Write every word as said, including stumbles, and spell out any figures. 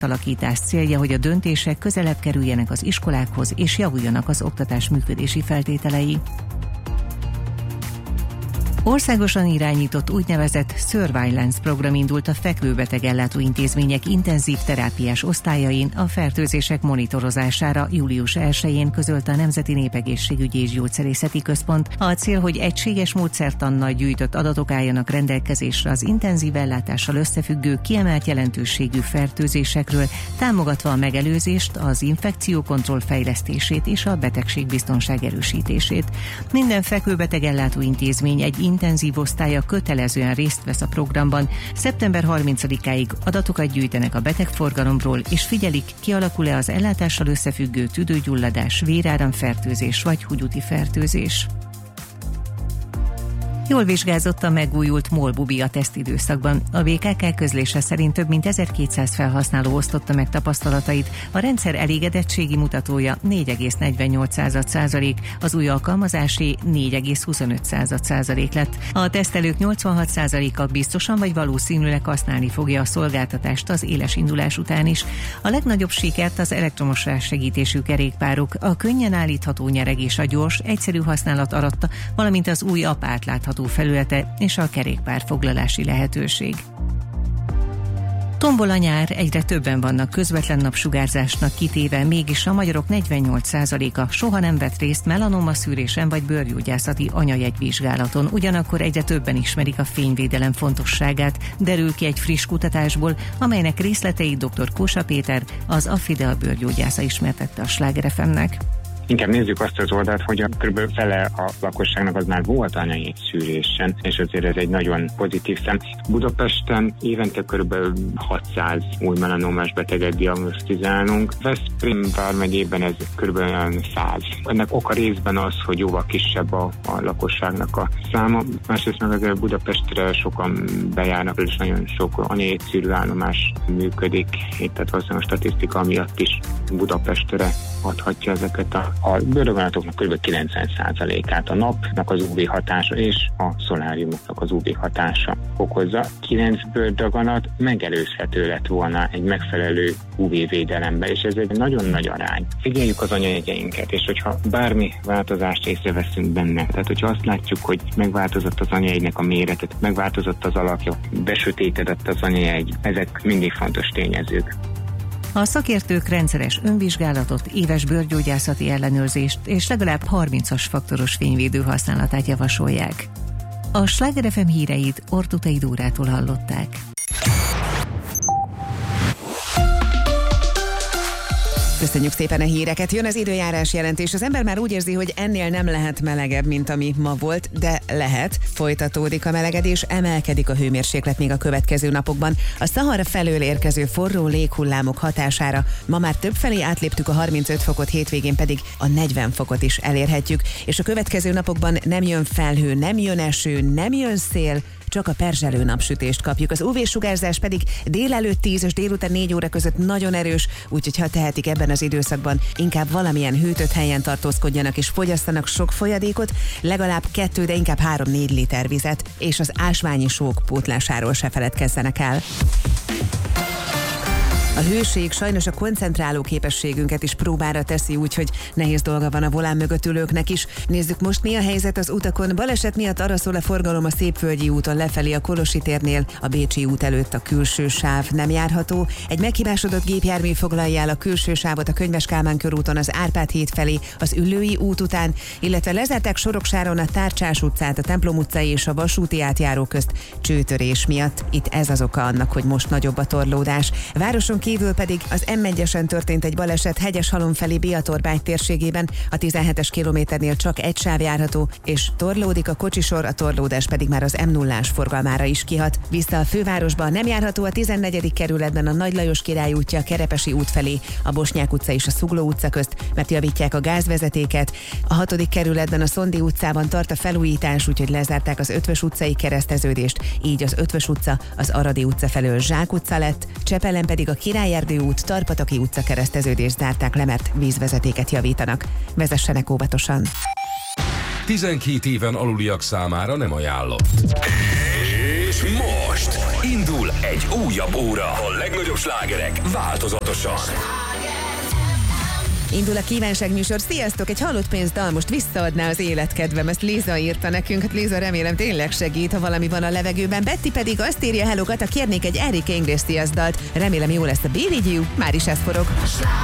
alakítás célja, hogy a döntések közelebb kerüljenek az iskolákhoz és javuljanak az oktatás működési feltételei. Országosan irányított úgynevezett Surveillance program indult a fekvőbeteg ellátóintézmények intenzív terápiás osztályain a fertőzések monitorozására július elsején, közölte a Nemzeti Népegészségügyi és Gyógyszerészeti Központ. A cél, hogy egységes módszertannal gyűjtött adatok álljanak rendelkezésre az intenzív ellátással összefüggő kiemelt jelentőségű fertőzésekről, támogatva a megelőzést, az infekciókontroll fejlesztését és a betegségbiztonság erősítését. Minden fekvőbeteg ellátóintézmény egy intenzív osztálya kötelezően részt vesz a programban. szeptember harmincadikáig adatokat gyűjtenek a betegforgalomról, és figyelik, kialakul-e az ellátással összefüggő tüdőgyulladás, véráramfertőzés vagy húgyúti fertőzés. Jól vizsgázott a megújult MOL-Bubi a tesztidőszakban. A vé ká ká közlése szerint több mint ezerkétszáz felhasználó osztotta meg tapasztalatait. A rendszer elégedettségi mutatója négy egész negyvennyolc százalék, az új alkalmazásé négy egész huszonöt százalék lett. A tesztelők nyolcvanhat százaléka biztosan vagy valószínűleg használni fogja a szolgáltatást az éles indulás után is. A legnagyobb sikert az elektromos rásegítésű kerékpárok, a könnyen állítható nyereg és a gyors, egyszerű használat aratta, valamint az új app átlátható felülete és a kerékpárfoglalási lehetőség. Tombol a nyár, egyre többen vannak közvetlen napsugárzásnak kitéve, mégis a magyarok negyvennyolc százaléka soha nem vett részt melanoma szűrésen vagy bőrgyógyászati anyajegyvizsgálaton. Ugyanakkor egyre többen ismerik a fényvédelem fontosságát, derül ki egy friss kutatásból, amelynek részleteit dr. Kósa Péter, az Affidea bőrgyógyásza ismertette a Sláger ef em-nek. Inkább nézzük azt az oldalt, hogy a kb. Fele a lakosságnak az már volt anyai szűrésen, és azért ez egy nagyon pozitív szem. Budapesten évente kb. hatszáz új melanomás beteget diagnosztizálunk. Veszprém vármegyében ez kb. száz. Ennek oka részben az, hogy jóval kisebb a, a lakosságnak a száma. Másrészt meg azért Budapestre sokan bejárnak, és nagyon sok anyai szűrő állomás működik. Itt tehát valószínűleg a statisztika miatt is Budapestre adhatja ezeket a A bőrdaganatoknak kb. kilencven százalékát a napnak az ú vé hatása és a szoláriumoknak az ú vé hatása okozza. kilenc bőrdaganat megelőzhető lett volna egy megfelelő ú vé védelembe, és ez egy nagyon nagy arány. Figyeljük az anyajegyeinket, és hogyha bármi változást észreveszünk benne, tehát hogyha azt látjuk, hogy megváltozott az anyajegynek a méretet, megváltozott az alakja, besötétedett az anyajegy, ezek mindig fontos tényezők. A szakértők rendszeres önvizsgálatot, éves bőrgyógyászati ellenőrzést és legalább harmincas faktoros fényvédő használatát javasolják. A Sláger ef em híreit Ortutai Dórától hallották. Köszönjük szépen a híreket. Jön az időjárás jelentés. Az ember már úgy érzi, hogy ennél nem lehet melegebb, mint ami ma volt, de lehet. Folytatódik a melegedés, emelkedik a hőmérséklet még a következő napokban. A Szahara felől érkező forró léghullámok hatására ma már többfelé átléptük a harmincöt fokot, hétvégén pedig a negyven fokot is elérhetjük. És a következő napokban nem jön felhő, nem jön eső, nem jön szél, csak a perzselő napsütést kapjuk. Az ú vé-sugárzás pedig délelőtt tíz és délután négy óra között nagyon erős, úgyhogy ha tehetik ebben az időszakban, inkább valamilyen hűtött helyen tartózkodjanak és fogyasszanak sok folyadékot, legalább kettő, de inkább három-négy liter vizet, és az ásványi sók pótlásáról se feledkezzenek el. A hőség sajnos a koncentráló képességünket is próbára teszi, úgyhogy nehéz dolga van a volán mögött ülőknek is. Nézzük most, mi a helyzet az utakon. Baleset miatt araszol a forgalom a Szépvölgyi úton lefelé a Kolosi térnél, a Bécsi út előtt a külső sáv nem járható. Egy meghibásodott gépjármű foglalja el a külső sávot a Könyves Kálmán körúton az Árpád híd felé, az Üllői út után, illetve lezárták Soroksáron a Tárcsás utcát, a Templom utcai és a vasúti átjáró közt csőtörés miatt. Itt ez az oka annak, hogy most nagyobb a torlódás. Városon kívül pedig az em egyesen történt egy baleset Hegyeshalom felé Biatorbágy térségében, a tizenhetes kilométernél csak egy sáv járható, és torlódik a kocsisor, a torlódás pedig már az em nullás forgalmára is kihat. Vissza a fővárosba nem járható a tizennegyedik kerületben a Nagy Lajos Király útja a Kerepesi út felé, a Bosnyák utca és a Szugló utca közt, mert javítják a gázvezetéket. A hatodik kerületben a Szondi utcában tart a felújítás, úgyhogy lezárták az Ötvös utcai kereszteződést, így az Ötvös utca az Aradi utca felől Zsák utca lett, Csepelen pedig a Királyerdő út, Tarpataki utca kereszteződést zárták le, mert vízvezetéket javítanak. Vezessenek óvatosan! tizenkét éven aluliak számára nem ajánlott. És És most indul egy újabb óra. A legnagyobb slágerek változatosan. Indul a kívánságműsor. Sziasztok! Egy halott pénzt dal most visszaadná az életkedvem. Ezt Léza írta nekünk. Hát Léza, remélem tényleg segít, ha valami van a levegőben. Betty pedig azt írja, hello Kata, kérnék egy Enrique Iglesias dalt. Remélem jó lesz a Be With You. Már is ez forog.